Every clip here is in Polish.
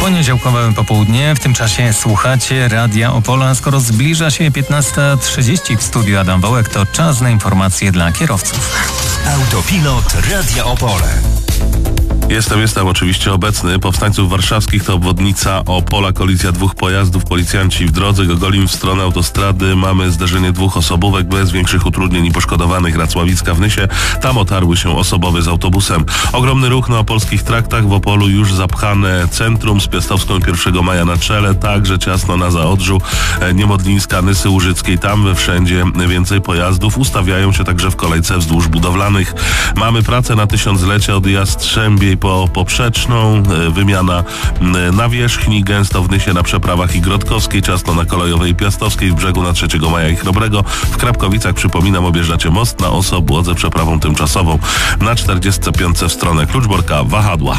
Poniedziałkowe popołudnie, w tym czasie słuchacie Radia Opola. Skoro zbliża się 15:30 w studiu Adam Wołek, to czas na informacje dla kierowców. Autopilot Radia Opole. Jestem oczywiście obecny. Powstańców warszawskich to obwodnica Opola, kolizja dwóch pojazdów. Policjanci w drodze, Gogolin w stronę autostrady. Mamy zderzenie dwóch osobówek bez większych utrudnień i poszkodowanych. Racławicka w Nysie. Tam otarły się osobowy z autobusem. Ogromny ruch na opolskich traktach. W Opolu już zapchane centrum z Piastowską 1 Maja na czele. Także ciasno na Zaodrzu. Niemodlińska, Nysy Łużyckiej. Tam wszędzie więcej pojazdów. Ustawiają się także w kolejce wzdłuż budowlanych. Mamy pracę na 1000-lecie od Jastrzębiej po Poprzeczną, wymiana nawierzchni, gęsto w Nysie na przeprawach i Grodkowskiej, ciasno na Kolejowej i Piastowskiej, w Brzegu na 3 Maja i Chrobrego. W Krapkowicach, przypominam, objeżdżacie most na Oso, Błodze przeprawą tymczasową. Na 45 w stronę Kluczborka, Wahadła.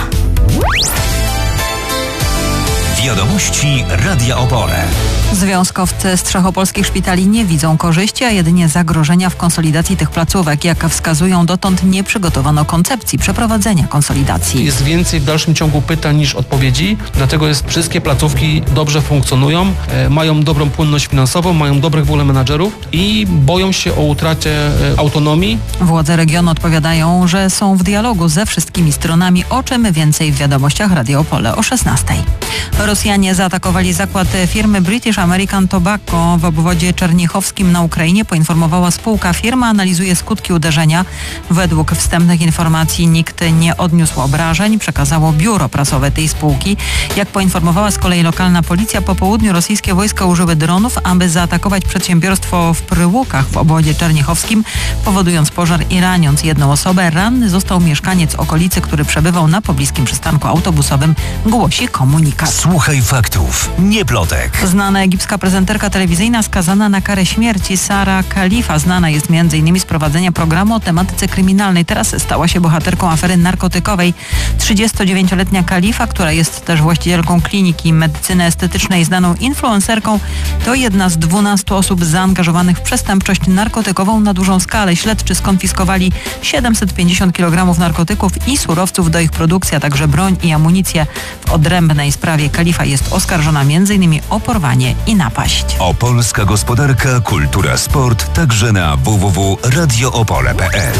Wiadomości Radia Opole. Związkowcy z 3 opolskich szpitali nie widzą korzyści, a jedynie zagrożenia w konsolidacji tych placówek. Jak wskazują, dotąd nie przygotowano koncepcji przeprowadzenia konsolidacji. Jest więcej w dalszym ciągu pytań niż odpowiedzi, dlatego wszystkie placówki dobrze funkcjonują, mają dobrą płynność finansową, mają dobrych w ogóle menadżerów i boją się o utratę autonomii. Władze regionu odpowiadają, że są w dialogu ze wszystkimi stronami, o czym więcej w wiadomościach Radia Opole o 16:00. Rosjanie zaatakowali zakład firmy British American Tobacco w obwodzie czernichowskim na Ukrainie, poinformowała spółka. Firma analizuje skutki uderzenia. Według wstępnych informacji nikt nie odniósł obrażeń, przekazało biuro prasowe tej spółki. Jak poinformowała z kolei lokalna policja, po południu rosyjskie wojska użyły dronów, aby zaatakować przedsiębiorstwo w Pryłukach w obwodzie czernichowskim, powodując pożar i raniąc jedną osobę. Ranny został mieszkaniec okolicy, który przebywał na pobliskim przystanku autobusowym, głosi komunikat. Słuchaj faktów, nie plotek. Znana egipska prezenterka telewizyjna skazana na karę śmierci Sara Khalifa znana jest m.in. z prowadzenia programu o tematyce kryminalnej. Teraz stała się bohaterką afery narkotykowej. 39-letnia Khalifa, która jest też właścicielką kliniki medycyny estetycznej, znaną influencerką, to jedna z 12 osób zaangażowanych w przestępczość narkotykową na dużą skalę. Śledczy skonfiskowali 750 kg narkotyków i surowców do ich produkcji, a także broń i amunicję. W odrębnej sprawie Khalifa jest oskarżona m.in. o porwanie i napaść. Opolska gospodarka, kultura, sport, także na www.radioopole.pl.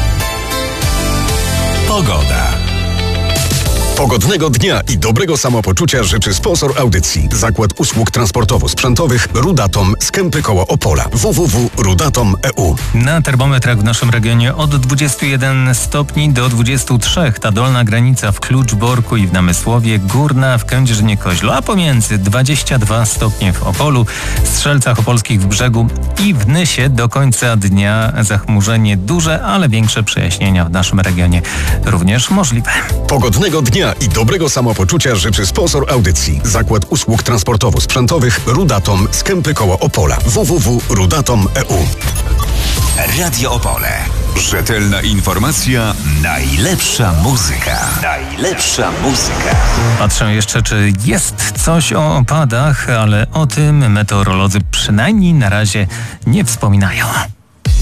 Pogoda. Pogodnego dnia i dobrego samopoczucia życzy sponsor audycji. Zakład Usług Transportowo-Sprzętowych Rudatom z Kępy koło Opola. www.rudatom.eu. Na termometrach w naszym regionie od 21 stopni do 23. Ta dolna granica w Kluczborku i w Namysłowie, górna w Kędzierzynie-Koźlu, a pomiędzy 22 stopnie w Opolu, Strzelcach Opolskich w Brzegu i w Nysie. Do końca dnia zachmurzenie duże, ale większe przejaśnienia w naszym regionie również możliwe. Pogodnego dnia i dobrego samopoczucia życzy sponsor audycji. Zakład Usług Transportowo-Sprzętowych Rudatom z Kępy koło Opola. www.rudatom.eu. Radio Opole. Rzetelna informacja, najlepsza muzyka. Najlepsza muzyka. Patrzę jeszcze, czy jest coś o opadach, ale o tym meteorolodzy przynajmniej na razie nie wspominają.